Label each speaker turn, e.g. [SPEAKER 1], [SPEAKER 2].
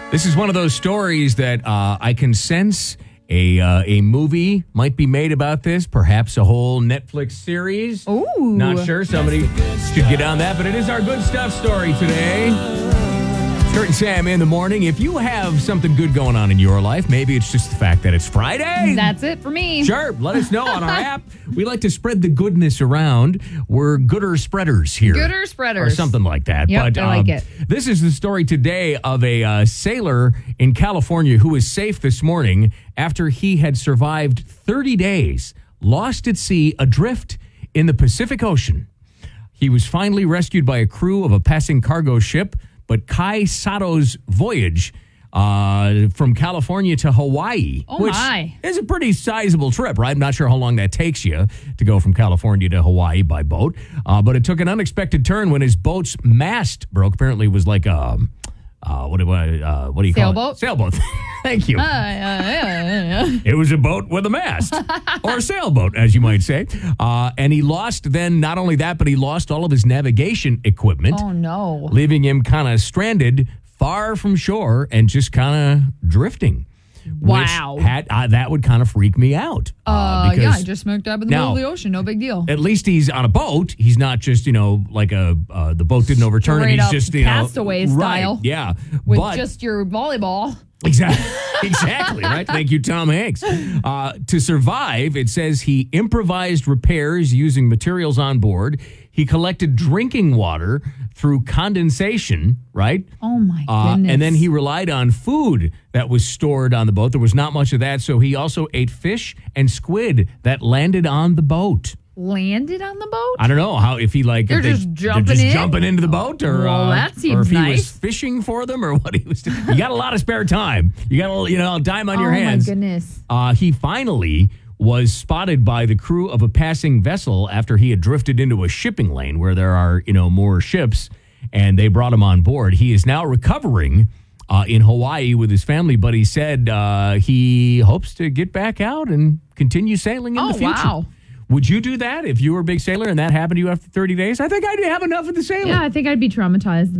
[SPEAKER 1] This is one of those stories that I can sense a movie might be made about this, perhaps a whole Netflix series.
[SPEAKER 2] Ooh.
[SPEAKER 1] Not sure. Somebody should get on that, but it is our good stuff story today. Kurt and Sam in the morning. If you have something good going on in your life, maybe it's just the fact that it's Friday.
[SPEAKER 2] That's it for me.
[SPEAKER 1] Sure. Let us know on our app. We like to spread the goodness around. We're gooder spreaders here.
[SPEAKER 2] Gooder spreaders.
[SPEAKER 1] Or something like that.
[SPEAKER 2] Yep, I like it.
[SPEAKER 1] This is the story today of a sailor in California who was safe this morning after he had survived 30 days, lost at sea, adrift in the Pacific Ocean. He was finally rescued by a crew of a passing cargo ship, but Kai Sato's voyage from California to Hawaii, which is a pretty sizable trip, right? I'm not sure how long that takes you to go from California to Hawaii by boat, but it took an unexpected turn when his boat's mast broke. Apparently, it was like what do you call it? Sailboat. Thank you. It was a boat with a mast, or a sailboat, as you might say. And he lost then, not only that, but he lost all of his navigation equipment.
[SPEAKER 2] Oh, no.
[SPEAKER 1] Leaving him kind of stranded far from shore and just kind of drifting.
[SPEAKER 2] Wow.
[SPEAKER 1] That would kind of freak me out.
[SPEAKER 2] Yeah, I just smoked up in the middle of the ocean. No big deal.
[SPEAKER 1] At least he's on a boat. He's not just, like the boat didn't overturn and he's just,
[SPEAKER 2] Castaway style.
[SPEAKER 1] Right, yeah.
[SPEAKER 2] With just your volleyball.
[SPEAKER 1] Exactly, right? Thank you, Tom Hanks. To survive, it says he improvised repairs using materials on board. He collected drinking water through condensation, right?
[SPEAKER 2] Oh, my goodness.
[SPEAKER 1] And then he relied on food that was stored on the boat. There was not much of that, so he also ate fish and squid that landed on the boat.
[SPEAKER 2] Landed on the boat?
[SPEAKER 1] I don't know how if he
[SPEAKER 2] They're just jumping
[SPEAKER 1] into the boat, or
[SPEAKER 2] that seems
[SPEAKER 1] or if he
[SPEAKER 2] nice.
[SPEAKER 1] was fishing for them, or what he was doing. You got a lot of spare time. You got a time on your hands.
[SPEAKER 2] Oh my goodness!
[SPEAKER 1] He finally was spotted by the crew of a passing vessel after he had drifted into a shipping lane where there are more ships, and they brought him on board. He is now recovering in Hawaii with his family, but he said he hopes to get back out and continue sailing in the future.
[SPEAKER 2] Wow.
[SPEAKER 1] Would you do that if you were a big sailor and that happened to you after 30 days? I think I'd have enough of the sailing.
[SPEAKER 2] Yeah, I think I'd be traumatized.